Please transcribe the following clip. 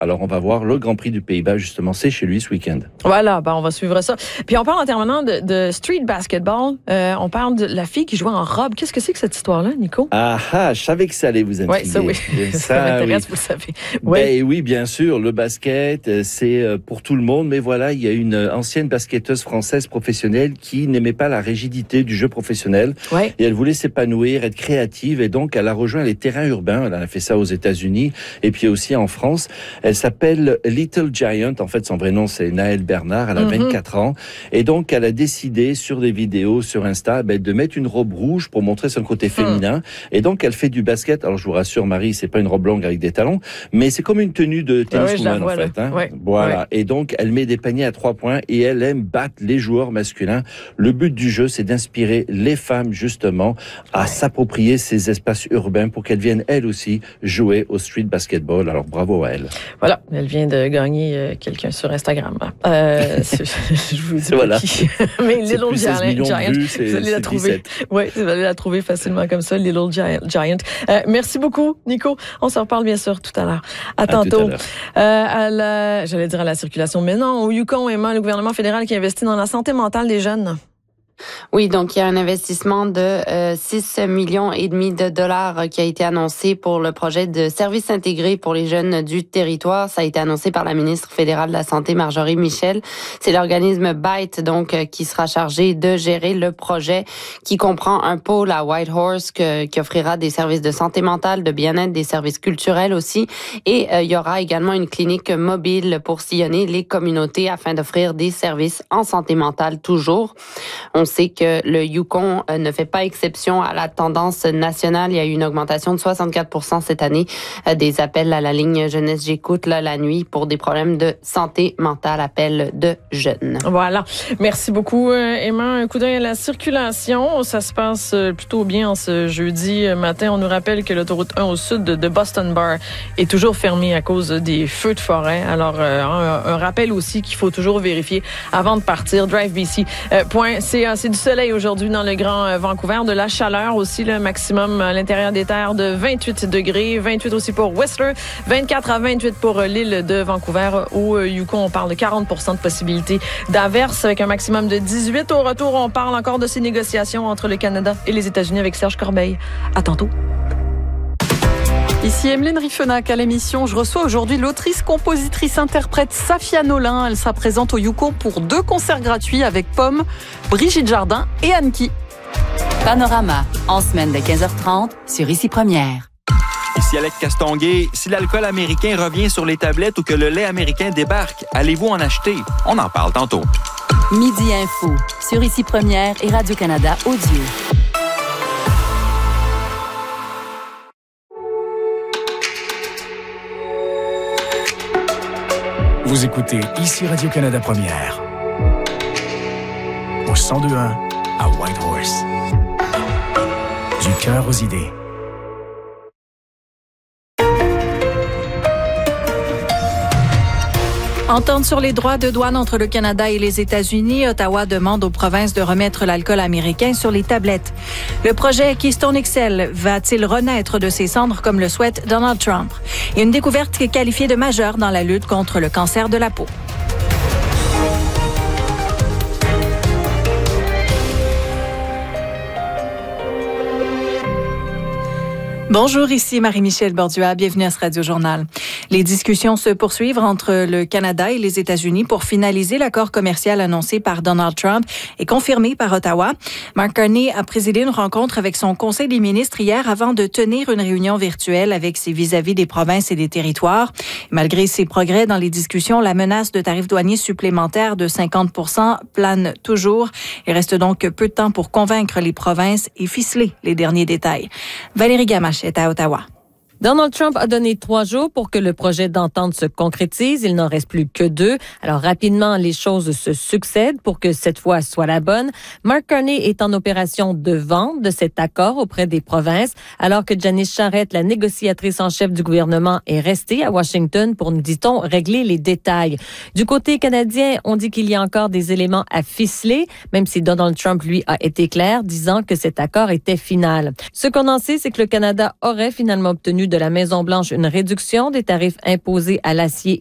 Alors, on va voir le Grand Prix du Pays-Bas, justement, c'est chez lui ce week-end. Voilà, on va suivre ça. Puis on parle en terminant de street basketball. On parle de la fille qui jouait en robe. Qu'est-ce que c'est que cette histoire-là, Nico? Je savais que ça allait vous intriguer. Oui, ça oui. Ça m'intéresse, vous savez. Oui. Oui, bien sûr, le basket, c'est pour tout le monde. Mais voilà, il y a une ancienne basketteuse française professionnelle qui n'aimait pas la rigidité du jeu professionnel. Ouais. Et elle voulait s'épanouir, être créative. Et donc, elle a rejoint les terrains urbains. Elle a fait ça aux États-Unis et puis aussi en France. Elle s'appelle Little Giant. En fait, son vrai nom, c'est Naëlle Bernard. Elle a 24 ans. Et donc, elle a décidé sur des vidéos sur Insta de mettre une robe rouge pour montrer son côté féminin. Et donc, elle fait du basket. Alors, je vous rassure, Marie, c'est pas une robe longue avec des talons, mais c'est comme une tenue de tenniswoman, en fait. Voilà. Ouais. Et donc, elle met des paniers à 3 points et elle aime battre les joueurs masculins. Le but du jeu, c'est d'inspirer les femmes, justement, à s'approprier ces espaces urbains pour qu'elles viennent, elles aussi, jouer au street basketball. Alors, bravo à elle. Voilà, elle vient de gagner quelqu'un sur Instagram. Je vous dis pas qui. Mais Little Giant, vous allez la trouver. Oui, vous allez la trouver facilement comme ça, Little Giant. Merci beaucoup, Nico. On se reparle bien sûr tout à l'heure. À tantôt. J'allais dire à la circulation, mais non, au Yukon, Emma, le gouvernement fédéral qui investit dans la santé mentale des jeunes. Oui, donc il y a un investissement de 6,5 millions de dollars qui a été annoncé pour le projet de services intégrés pour les jeunes du territoire. Ça a été annoncé par la ministre fédérale de la Santé, Marjorie Michel. C'est l'organisme BITE, donc, qui sera chargé de gérer le projet qui comprend un pôle à Whitehorse qui offrira des services de santé mentale, de bien-être, des services culturels aussi. Et il y aura également une clinique mobile pour sillonner les communautés afin d'offrir des services en santé mentale toujours. On sait que le Yukon ne fait pas exception à la tendance nationale. Il y a eu une augmentation de 64% cette année des appels à la ligne Jeunesse J'écoute la nuit pour des problèmes de santé mentale, appels de jeunes. Voilà. Merci beaucoup, Emma. Un coup d'œil à la circulation. Ça se passe plutôt bien ce jeudi matin. On nous rappelle que l'autoroute 1 au sud de Boston Bar est toujours fermée à cause des feux de forêt. Alors, un rappel aussi qu'il faut toujours vérifier avant de partir. drivebc.ca. C'est du soleil aujourd'hui dans le Grand Vancouver, de la chaleur aussi, le maximum à l'intérieur des terres de 28 degrés, 28 aussi pour Whistler, 24 à 28 pour l'île de Vancouver. Au Yukon, on parle de 40% de possibilité d'averse avec un maximum de 18. Au retour, on parle encore de ces négociations entre le Canada et les États-Unis avec Serge Corbeil. À tantôt. Ici Emeline Riffenac à l'émission. Je reçois aujourd'hui l'autrice, compositrice, interprète Safia Nolin. Elle sera présente au Yukon pour 2 concerts gratuits avec Pomme, Brigitte Jardin et Anki. Panorama, en semaine de 15h30 sur Ici Première. Ici Alec Castonguay. Si l'alcool américain revient sur les tablettes ou que le lait américain débarque, allez-vous en acheter? On en parle tantôt. Midi Info sur Ici Première et Radio-Canada Audio. Vous écoutez Ici Radio-Canada Première. Au 102.1 à Whitehorse. Du cœur aux idées. Entente sur les droits de douane entre le Canada et les États-Unis. Ottawa demande aux provinces de remettre l'alcool américain sur les tablettes. Le projet Keystone XL va-t-il renaître de ses cendres comme le souhaite Donald Trump? Et une découverte qui est qualifiée de majeure dans la lutte contre le cancer de la peau. Bonjour, ici Marie-Michel Bordua. Bienvenue à ce Radio-Journal. Les discussions se poursuivent entre le Canada et les États-Unis pour finaliser l'accord commercial annoncé par Donald Trump et confirmé par Ottawa. Mark Carney a présidé une rencontre avec son conseil des ministres hier avant de tenir une réunion virtuelle avec ses vis-à-vis des provinces et des territoires. Malgré ces progrès dans les discussions, la menace de tarifs douaniers supplémentaires de 50% plane toujours. Il reste donc peu de temps pour convaincre les provinces et ficeler les derniers détails. Valérie Gamache est à Ottawa. Donald Trump a donné 3 jours pour que le projet d'entente se concrétise. Il n'en reste plus que 2. Alors, rapidement, les choses se succèdent pour que cette fois soit la bonne. Mark Carney est en opération de vente de cet accord auprès des provinces, alors que Janice Charette, la négociatrice en chef du gouvernement, est restée à Washington pour, nous dit-on, régler les détails. Du côté canadien, on dit qu'il y a encore des éléments à ficeler, même si Donald Trump, lui, a été clair, disant que cet accord était final. Ce qu'on en sait, c'est que le Canada aurait finalement obtenu de la Maison-Blanche une réduction des tarifs imposés à l'acier